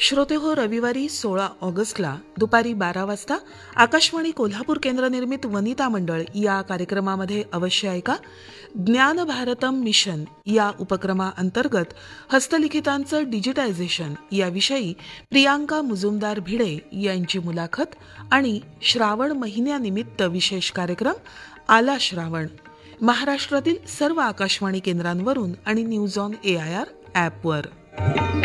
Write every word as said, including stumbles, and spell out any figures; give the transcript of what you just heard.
श्रोते हो, रविवारी सोळा ऑगस्टला दुपारी बारा वाजता आकाशवाणी कोल्हापूर केंद्र निर्मित वनिता मंडळ या कार्यक्रमामध्ये अवश्य ऐका. ज्ञान भारतम मिशन या उपक्रमाअंतर्गत हस्तलिखितांचं डिजिटायझेशन याविषयी प्रियांका मुजुमदार भिडे यांची मुलाखत आणि श्रावण महिन्यानिमित्त विशेष कार्यक्रम आला श्रावण. महाराष्ट्रातील सर्व आकाशवाणी केंद्रांवरून आणि news on A I R ॲपवर.